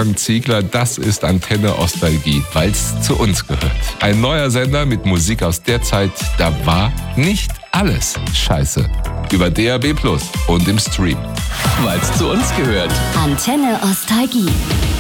Wolfgang Ziegler. Das ist Antenne Ostalgie, weil's zu uns gehört. Ein neuer Sender mit Musik aus der Zeit, da war nicht alles scheiße. Über DAB+ und im Stream. Weil's zu uns gehört. Antenne Ostalgie.